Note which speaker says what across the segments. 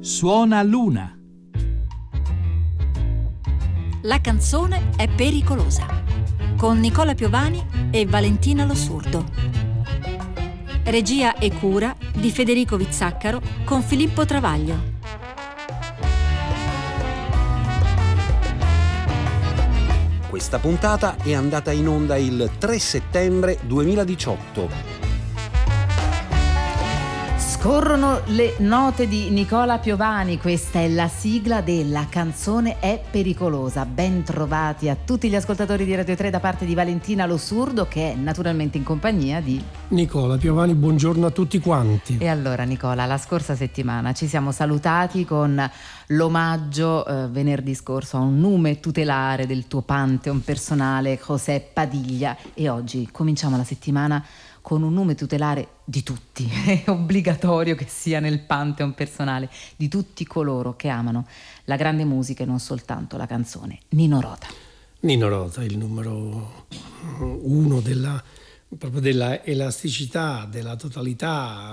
Speaker 1: Suona l'una.
Speaker 2: La canzone è pericolosa, con Nicola Piovani e Valentina Lo Surdo. Regia e cura di Federico Vizzaccaro con Filippo Travaglio.
Speaker 3: Questa puntata è andata in onda il 3 settembre 2018.
Speaker 4: Scorrono le note di Nicola Piovani, questa è la sigla della canzone è pericolosa. Ben trovati a tutti gli ascoltatori di Radio 3 da parte di Valentina Lo Surdo, che è naturalmente in compagnia di
Speaker 5: Nicola Piovani. Buongiorno a tutti quanti.
Speaker 4: E allora Nicola, la scorsa settimana ci siamo salutati con l'omaggio venerdì scorso a un nume tutelare del tuo pantheon personale, José Padilla, e oggi cominciamo la settimana con un nome tutelare di tutti. È obbligatorio che sia nel pantheon personale di tutti coloro che amano la grande musica e non soltanto la canzone. Nino Rota.
Speaker 5: Nino Rota, il numero uno proprio della elasticità, della totalità.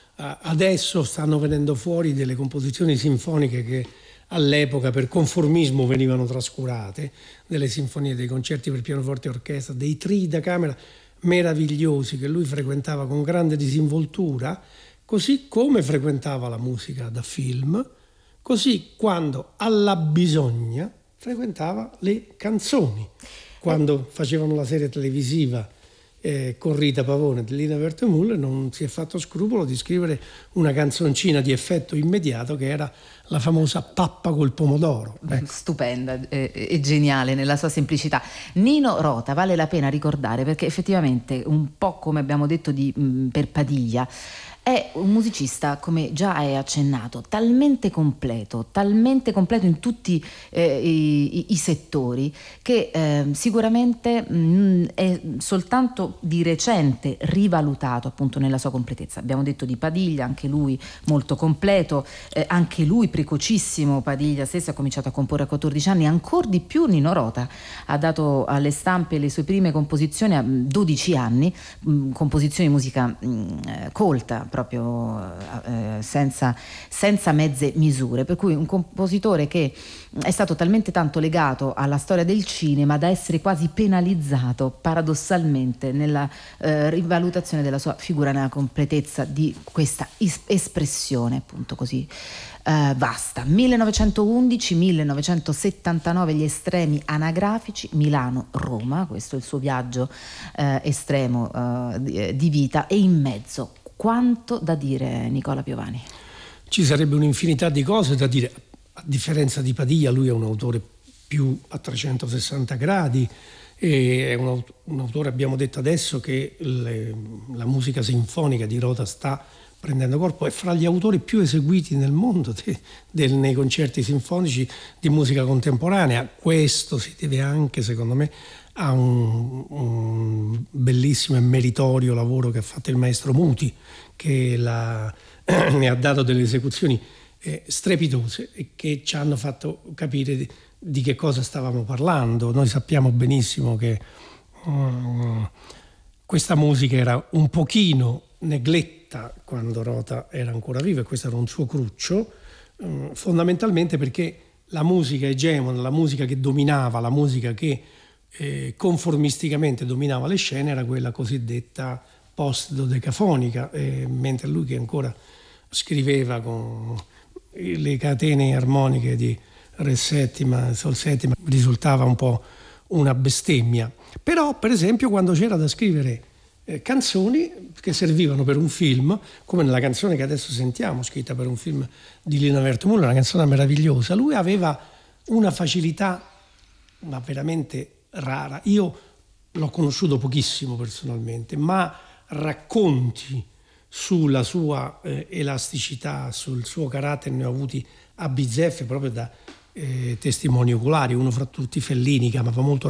Speaker 5: Adesso stanno venendo fuori delle composizioni sinfoniche che all'epoca per conformismo venivano trascurate, delle sinfonie, dei concerti per pianoforte e orchestra, dei trii da camera meravigliosi che lui frequentava con grande disinvoltura, così come frequentava la musica da film, così quando alla bisogna frequentava le canzoni. Quando facevano la serie televisiva con Rita Pavone di Lina Wertmüller non si è fatto scrupolo di scrivere una canzoncina di effetto immediato che era la famosa Pappa col pomodoro.
Speaker 4: Stupenda e geniale nella sua semplicità. Nino Rota vale la pena ricordare perché effettivamente, un po' come abbiamo detto per Padilla, è un musicista, come già hai accennato, talmente completo in tutti i settori che sicuramente è soltanto di recente rivalutato appunto nella sua completezza. Abbiamo detto di Padilla, anche lui molto completo, anche lui precocissimo. Padilla stesso ha cominciato a comporre a 14 anni, ancora di più Nino Rota ha dato alle stampe le sue prime composizioni a 12 anni, composizioni di musica colta, proprio senza mezze misure, per cui un compositore che è stato talmente tanto legato alla storia del cinema da essere quasi penalizzato paradossalmente nella rivalutazione della sua figura, nella completezza di questa espressione appunto così vasta. 1911-1979 gli estremi anagrafici, Milano-Roma, questo è il suo viaggio estremo di vita, e in mezzo quanto da dire, Nicola Piovani?
Speaker 5: Ci sarebbe un'infinità di cose da dire. A differenza di Padilla, lui è un autore più a 360 gradi, è un autore, abbiamo detto adesso, che la musica sinfonica di Rota sta prendendo corpo, è fra gli autori più eseguiti nel mondo nei concerti sinfonici di musica contemporanea. Questo si deve anche, secondo me, a un bellissimo e meritorio lavoro che ha fatto il maestro Muti, che ne ha dato delle esecuzioni strepitose e che ci hanno fatto capire di che cosa stavamo parlando. Noi sappiamo benissimo che questa musica era un pochino negletta quando Rota era ancora vivo, e questo era un suo cruccio, fondamentalmente perché la musica egemona, la musica che dominava, la musica che conformisticamente dominava le scene era quella cosiddetta post-dodecafonica, mentre lui, che ancora scriveva con le catene armoniche di Re settima, Sol settima, risultava un po' una bestemmia. Però, per esempio, quando c'era da scrivere canzoni che servivano per un film, come nella canzone che adesso sentiamo, scritta per un film di Lina Wertmüller, una canzone meravigliosa, lui aveva una facilità ma veramente rara. Io l'ho conosciuto pochissimo personalmente, ma racconti sulla sua elasticità, sul suo carattere ne ho avuti a bizzeffe proprio da testimoni oculari, uno fra tutti Fellini, che amava molto